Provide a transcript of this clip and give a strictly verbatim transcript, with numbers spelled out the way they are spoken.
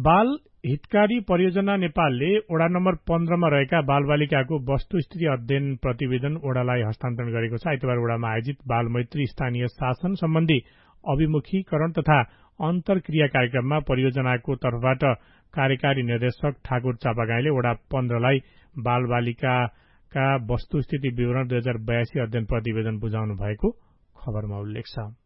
बाल हितकारी परियोजना नेपालले वडा नम्बर पन्ध्रमा रहेका बालबालिकाको वस्तुस्थिति अध्ययन प्रतिवेदन वडालाई हस्तान्तरण गरेको छ। आइतबार वडामा आयोजित बाल मैत्री स्थानीय शासन सम्बन्धी अभिमुखीकरण तथा अन्तर्क्रिया कार्यक्रममा परियोजनाको तर्फबाट कार्यकारी निर्देशक ठाकुर चापागाईले वडा पन्ध्रलाई बालबालिकाका वस्तुस्थिति विवरण दुई हजार बयासी अध्ययन प्रतिवेदन बुझाउनु भएको खबरमा उल्लेख छ।